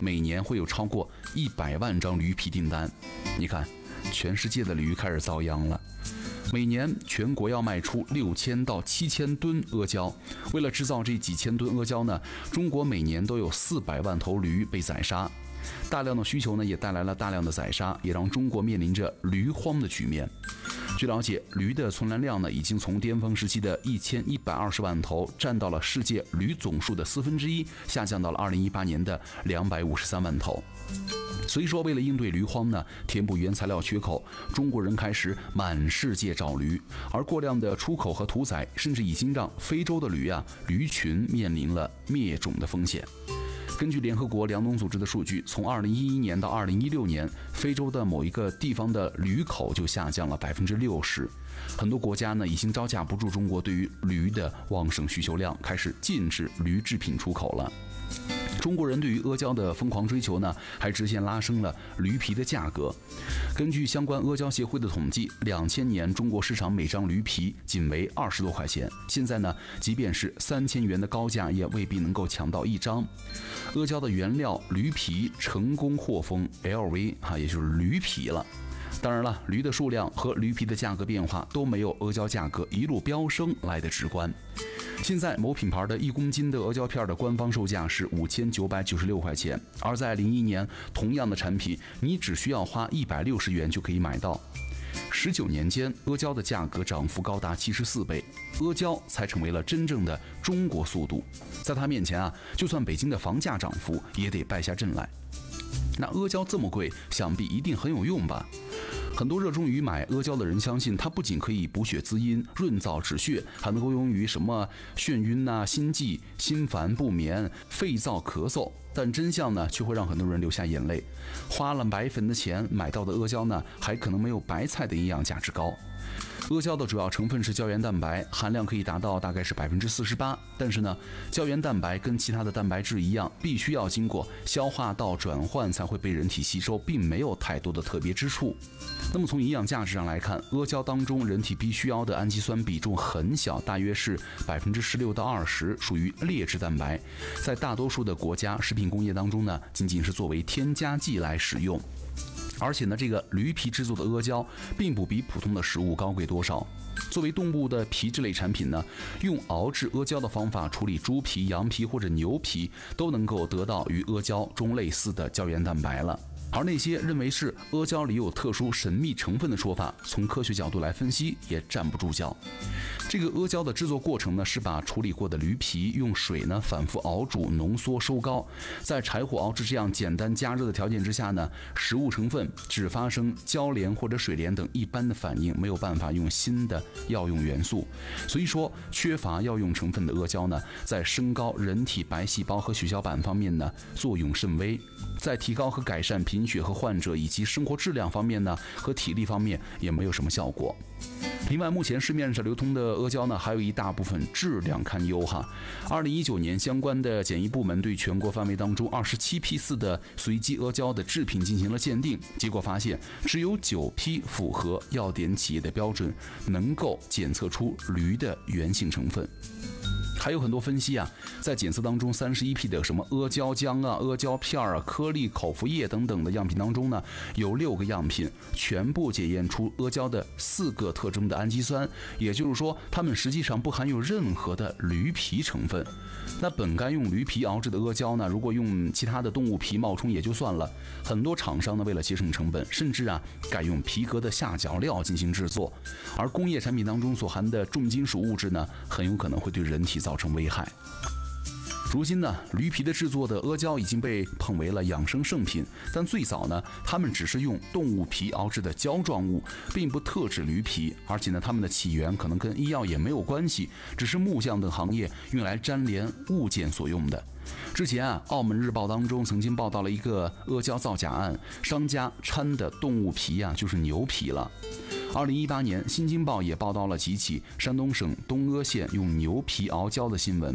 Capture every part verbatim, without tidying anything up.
每年会有超过一百万张驴皮订单。你看，全世界的驴开始遭殃了。每年全国要卖出六千到七千吨阿胶，为了制造这几千吨阿胶呢，中国每年都有四百万头驴被宰杀。大量的需求呢，也带来了大量的宰杀，也让中国面临着驴荒的局面。据了解，驴的存栏量呢，已经从巅峰时期的一千一百二十万头，占到了世界驴总数的四分之一，下降到了二零一八年的两百五十三万头。所以说，为了应对驴荒呢，填补原材料缺口，中国人开始满世界找驴，而过量的出口和屠宰，甚至已经让非洲的驴啊驴群面临了灭种的风险。根据联合国粮农组织的数据，从二零一一年到二零一六年，非洲的某一个地方的驴口就下降了百分之六十。很多国家呢已经招架不住中国对于驴的旺盛需求量，开始禁止驴制品出口了。中国人对于阿胶的疯狂追求呢，还直线拉升了驴皮的价格。根据相关阿胶协会的统计，两千年中国市场每张驴皮仅为二十多块钱，现在呢，即便是三千元的高价，也未必能够抢到一张。阿胶的原料驴皮成功获封 L V 哈，也就是驴皮了。当然了，驴的数量和驴皮的价格变化都没有阿胶价格一路飙升来的直观。现在某品牌的一公斤的阿胶片的官方售价是五千九百九十六块钱，而在零一年同样的产品，你只需要花一百六十元就可以买到。十九年间，阿胶的价格涨幅高达七十四倍，阿胶才成为了真正的中国速度。在它面前啊，就算北京的房价涨幅也得败下阵来。那阿胶这么贵，想必一定很有用吧？很多热衷于买阿胶的人相信，它不仅可以补血滋阴、润燥止血，还能够用于什么眩晕呐、心悸、心烦不眠、肺燥咳嗽。但真相呢，却会让很多人流下眼泪。花了白粉的钱买到的阿胶呢，还可能没有白菜的营养价值高。阿胶的主要成分是胶原蛋白，含量可以达到大概是百分之四十八。但是呢，胶原蛋白跟其他的蛋白质一样，必须要经过消化道转换才会被人体吸收，并没有太多的特别之处。那么从营养价值上来看，阿胶当中人体必须要的氨基酸比重很小，大约是百分之十六到二十，属于劣质蛋白。在大多数的国家食品工业当中呢，仅仅是作为添加剂来使用。而且呢，这个驴皮制作的阿胶并不比普通的食物高贵多少。作为动物的皮质类产品呢，用熬制阿胶的方法处理猪皮、羊皮或者牛皮，都能够得到与阿胶中类似的胶原蛋白了。而那些认为是阿胶里有特殊神秘成分的说法，从科学角度来分析也站不住脚。这个阿胶的制作过程呢，是把处理过的驴皮用水呢反复熬煮、浓缩、收高，在柴火熬制这样简单加热的条件之下呢，食物成分只发生交联或者水联等一般的反应，没有办法用新的药用元素。所以说，缺乏药用成分的阿胶呢，在升高人体白细胞和血小板方面呢，作用甚微。在提高和改善贫血和患者以及生活质量方面呢，和体力方面也没有什么效果。另外，目前市面上流通的阿胶呢，还有一大部分质量堪忧哈。二零一九年，相关的检疫部门对全国范围当中二十七批次的随机阿胶的制品进行了鉴定，结果发现只有九批符合药典企业的标准，能够检测出驴的原性成分。还有很多分析啊，在检测当中，三十一批的什么阿胶浆啊、阿胶片啊、颗粒、口服液等等的样品当中呢，有六个样品全部检验出阿胶的四个特征的氨基酸，也就是说，它们实际上不含有任何的驴皮成分。那本该用驴皮熬制的阿胶呢，如果用其他的动物皮冒充也就算了，很多厂商呢为了节省成本，甚至啊改用皮革的下脚料进行制作，而工业产品当中所含的重金属物质呢，很有可能会对人体造成危害。如今呢，驴皮的制作的阿胶已经被捧为了养生圣品，但最早呢，他们只是用动物皮熬制的胶状物，并不特指驴皮，而且呢，它们的起源可能跟医药也没有关系，只是木匠等行业用来粘连物件所用的。之前啊，澳门日报当中曾经报道了一个阿胶造假案，商家掺的动物皮啊，就是牛皮了。二零一八年，新京报也报道了几起山东省东阿县用牛皮熬胶的新闻。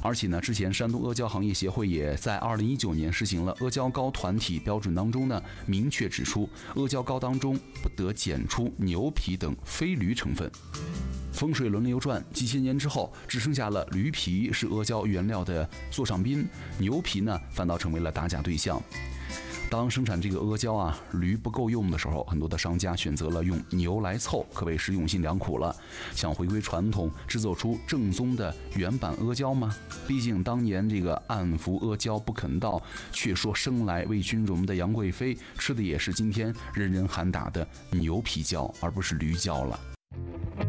而且呢，之前山东阿胶行业协会也在二零一九年实行了阿胶糕团体标准当中呢，明确指出阿胶糕当中不得检出牛皮等非驴成分。风水轮流转，几千年之后，只剩下了驴皮是阿胶原料的座上宾，牛皮呢反倒成为了打假对象。当生产这个阿胶啊，驴不够用的时候，很多的商家选择了用牛来凑，可谓是用心良苦了。想回归传统，制作出正宗的原版阿胶吗？毕竟当年这个暗服阿胶不肯到，却说生来为君荣的杨贵妃，吃的也是今天人人喊打的牛皮胶，而不是驴胶了。